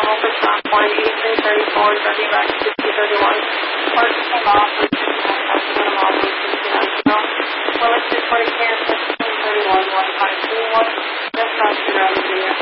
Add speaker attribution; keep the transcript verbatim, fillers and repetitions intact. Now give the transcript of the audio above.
Speaker 1: for stop one eighty-three thirty-four, driving back to sixty thirty-one. Park came off with sixty-nine thousand miles and sixty-nine still. Willis reported care fifteen thirty-one, one five two one. Just not zero on the video.